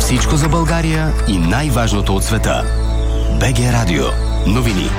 Всичко за България и най-важното от света. БГ Радио. Новини.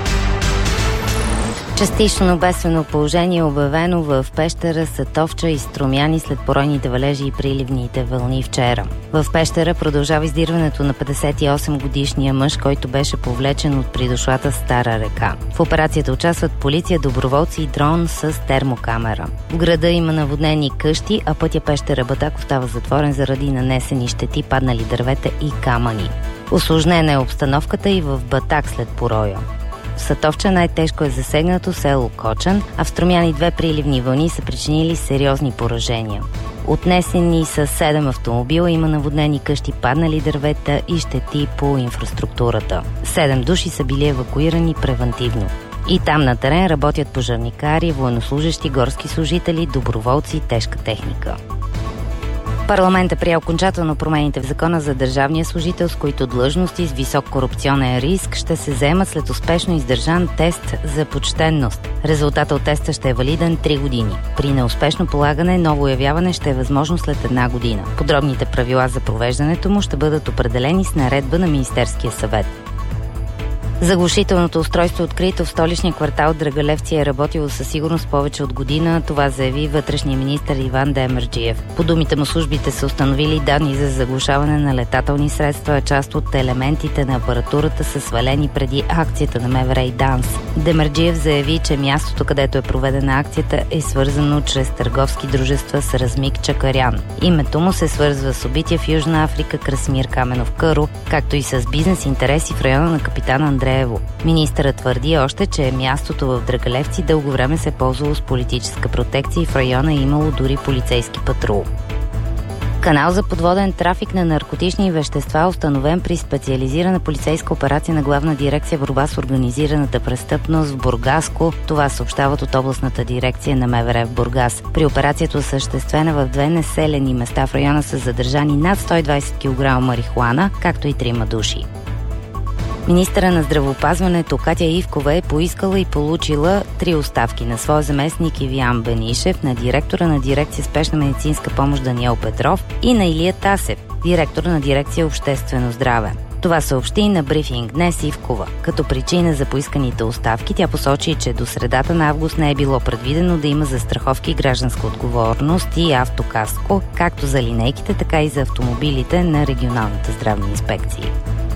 Частично бедствено положение обявено в Пещера, Сатовча и Струмяни след поройните валежи и приливните вълни вчера. В Пещера продължава издирването на 58-годишния мъж, който беше повлечен от придошлата Стара река. В операцията участват полиция, доброволци и дрон с термокамера. В града има наводнени къщи, а пътя Пещера-Батак остава затворен заради нанесени щети, паднали дървета и камъни. Усложнена е обстановката и в Батак след пороя. В Сатовча най-тежко е засегнато село Кочан, а в Струмяни 2 приливни вълни са причинили сериозни поражения. Отнесени са 7 автомобила, има наводнени къщи, паднали дървета и щети по инфраструктурата. 7 души са били евакуирани превантивно. И там на терен работят пожарникари, военнослужещи, горски служители, доброволци и тежка техника. Парламентът прие окончателно промените в закона за държавния служител, с които длъжности с висок корупционен риск ще се заемат след успешно издържан тест за почтенност. Резултатът от теста ще е валиден 3 години. При неуспешно полагане, ново явяване ще е възможно след 1 година. Подробните правила за провеждането му ще бъдат определени с наредба на Министерския съвет. Заглушителното устройство, открито в столичния квартал Драгалевци, е работило със сигурност повече от година. Това заяви вътрешния министър Иван Демерджиев. По думите му, службите са установили данни за заглушаване на летателни средства, а част от елементите на апаратурата са свалени преди акцията на МВР и ДАНС. Демерджиев заяви, че мястото, където е проведена акцията, е свързано чрез търговски дружества с Размик Чакарян. Името му се свързва с събития в Южна Африка, Красимир Каменов Къро, както и с бизнес интереси в района на Капитан Андреево. Министърът твърди още, че мястото в Драгалевци дълго време се е ползвало с политическа протекция и в района е имало дори полицейски патрул. Канал за подводен трафик на наркотични вещества, установен при специализирана полицейска операция на Главна дирекция борба с организираната престъпност в Бургаско. Това съобщават от областната дирекция на МВР в Бургас. При операцията, осъществена в 2 населени места в района, са задържани над 120 кг марихуана, както и 3 души. Министъра на здравеопазването Катя Ивкова е поискала и получила 3 оставки: на своя заместник Ивиян Бенишев, на директора на дирекция спешна медицинска помощ Даниел Петров и на Илия Тасев, директор на дирекция обществено здраве. Това съобщи на брифинг днес Ивкова. Като причина за поисканите оставки тя посочи, че до средата на август не е било предвидено да има застраховки, гражданска отговорност и автокаско, както за линейките, така и за автомобилите на регионалните здравни инспекции.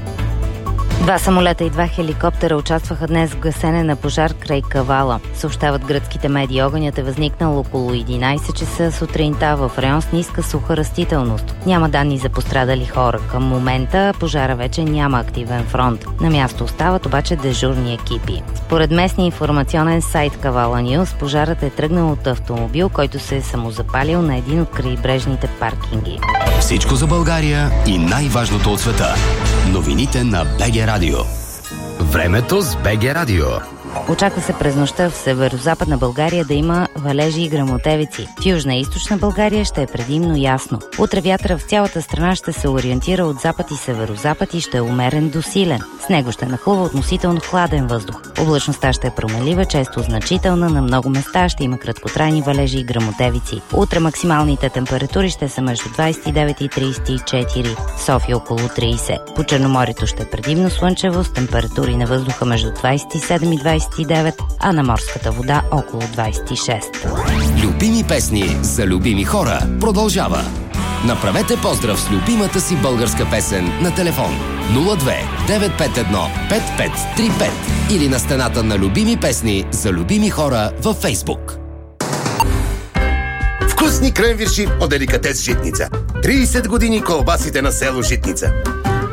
2 самолета и 2 хеликоптера участваха днес в гасене на пожар край Кавала. Съобщават гръцките медии. Огънят е възникнал около 11 часа сутринта в район с ниска суха растителност. Няма данни за пострадали хора. Към момента пожара вече няма активен фронт. На място остават обаче дежурни екипи. Според местния информационен сайт Кавала Нюс, пожарът е тръгнал от автомобил, който се е самозапалил на един от крайбрежните паркинги. Всичко за България и най-важното от света. Новините на БГ Радио. Времето с БГ Радио. Очаква се през нощта в северо-западна България да има валежи и гръмотевици. В южна и източна България ще е предимно ясно. Утре вятъра в цялата страна ще се ориентира от запад и северо-запад и ще е умерен до силен. С него ще нахлува относително хладен въздух. Облачността ще е променлива, често значителна, на много места ще има краткотрайни валежи и гръмотевици. Утре максималните температури ще са между 29 и 34, София около 30. По Черноморието ще е предимно слънчево с температури на въздуха между 27 и 29, а на морската вода около 26. Любими песни за любими хора продължава. Направете поздрав с любимата си българска песен на телефон 02 951 5535 или на стената на любими песни за любими хора във Фейсбук. Вкусни кренвирши от деликатес Житница. 30 години колбасите на село Житница.